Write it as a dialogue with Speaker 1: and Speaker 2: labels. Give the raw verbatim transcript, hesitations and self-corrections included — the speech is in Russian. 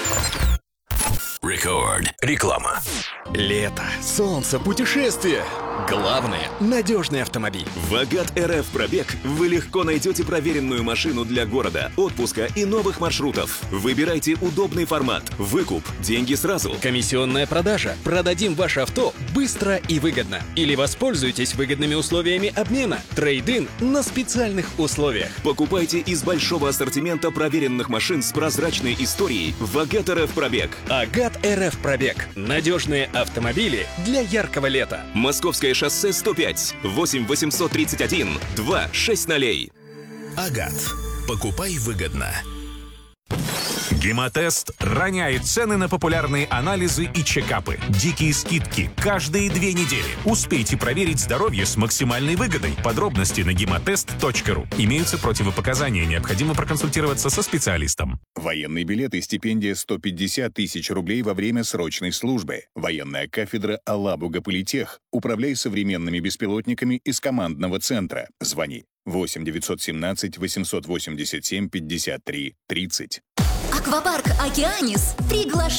Speaker 1: Рекорд. Реклама.
Speaker 2: Лето, солнце, путешествия. Главное – надежный автомобиль.
Speaker 3: В Агат эр эф Пробег вы легко найдете проверенную машину для города, отпуска и новых маршрутов. Выбирайте удобный формат, выкуп, деньги сразу.
Speaker 2: Комиссионная продажа. Продадим ваше авто быстро и выгодно. Или воспользуйтесь выгодными условиями обмена. Трейд-ин на специальных условиях.
Speaker 3: Покупайте из большого ассортимента проверенных машин с прозрачной историей в Агат эр эф Пробег.
Speaker 2: Агат эр эф Пробег. Надежные автомобили для яркого лета.
Speaker 3: Московское шоссе сто пять, восемь восемьсот тридцать один, два шесть ноль.
Speaker 1: Агат. Покупай выгодно.
Speaker 4: Гемотест роняет цены на популярные анализы и чекапы. Дикие скидки каждые две недели. Успейте проверить здоровье с максимальной выгодой. Подробности на гемотест точка ру. Имеются противопоказания. Необходимо проконсультироваться со специалистом.
Speaker 5: Военный билет и стипендия сто пятьдесят тысяч рублей во время срочной службы. Военная кафедра Алабуга Политех. Управляй современными беспилотниками из командного центра. Звони восемь девятьсот семнадцать восемьсот восемьдесят семь пятьдесят три тридцать.
Speaker 6: Аквапарк «Океанис» приглашает